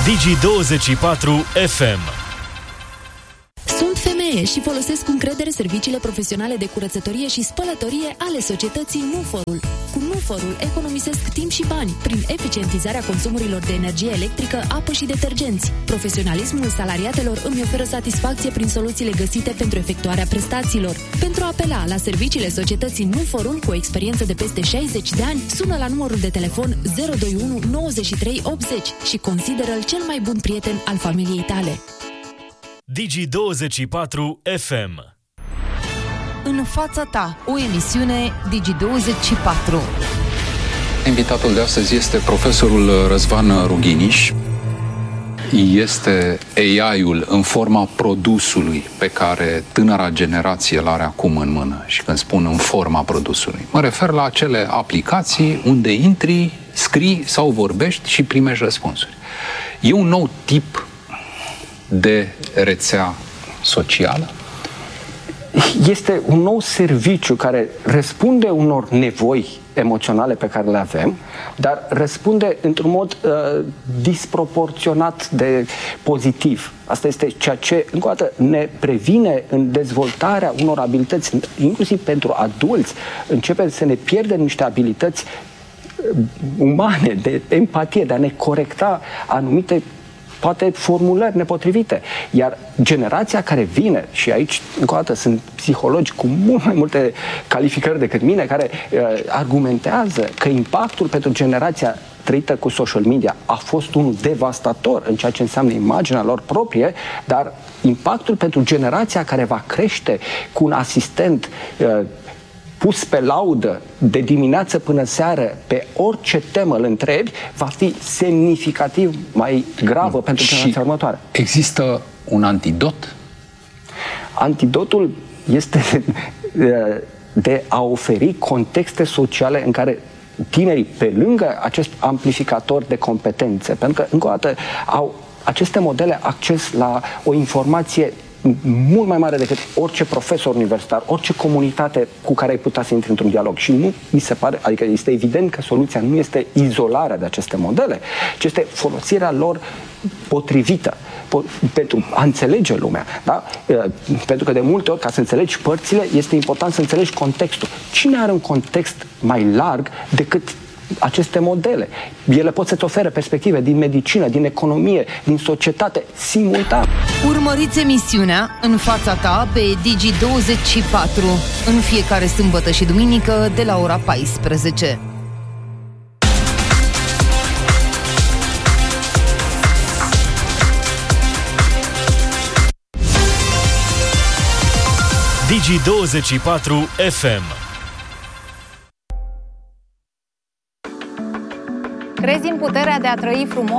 Digi24 FM. Sunt femeie și folosesc cu încredere serviciile profesionale de curățătorie și spălătorie ale societății Nuforul. Cu Nuforul economisesc timp și bani prin eficientizarea consumurilor de energie electrică, apă și detergenți. Profesionalismul salariatelor îmi oferă satisfacție prin soluțiile găsite pentru efectuarea prestațiilor. Pentru a apela la serviciile societății Nuforul cu o experiență de peste 60 de ani, sună la numărul de telefon 021 93 80 și consideră-l cel mai bun prieten al familiei tale. Digi24 FM. În fața ta, o emisiune Digi24. Invitatul de astăzi este profesorul Răzvan Rughiniș. Este AI-ul în forma produsului pe care tânăra generație îl are acum în mână. Și când spun în forma produsului, mă refer la acele aplicații unde intri, scrii sau vorbești și primești răspunsuri. E un nou tip de rețea socială? Este un nou serviciu care răspunde unor nevoi emoționale pe care le avem, dar răspunde într-un mod disproporționat de pozitiv. Asta este ceea ce, încă o dată, ne previne în dezvoltarea unor abilități, inclusiv pentru adulți. Începe să ne pierdem niște abilități umane, de empatie, de a ne corecta anumite poate formulări nepotrivite. Iar generația care vine, și aici, încă o dată, sunt psihologi cu mult mai multe calificări decât mine, care argumentează că impactul pentru generația trăită cu social media a fost unul devastator în ceea ce înseamnă imaginea lor proprie, dar impactul pentru generația care va crește cu un asistent pus pe laudă de dimineață până seară pe orice temă îl întrebi, va fi semnificativ mai gravă pentru generația următoare. Există un antidot? Antidotul este de a oferi contexte sociale în care tinerii, pe lângă acest amplificator de competențe, pentru că, încă o dată, au aceste modele acces la o informație mult mai mare decât orice profesor universitar, orice comunitate cu care ai putea să intri într-un dialog. Și nu mi se pare, adică este evident că soluția nu este izolarea de aceste modele, ci este folosirea lor potrivită pentru a înțelege lumea. Da? Pentru că de multe ori, ca să înțelegi părțile, este important să înțelegi contextul. Cine are un context mai larg decât aceste modele? Ele pot să-ți ofere perspective din medicină, din economie, din societate, simultan. Urmăriți emisiunea În fața ta pe Digi24 în fiecare sâmbătă și duminică de la ora 14. Digi24 FM. Crezi în puterea de a trăi frumos?